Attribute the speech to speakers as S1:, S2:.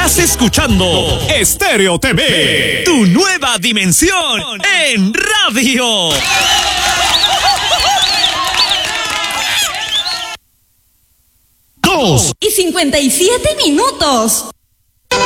S1: Estás escuchando Estéreo TV, tu nueva dimensión en radio. 2:57
S2: minutos.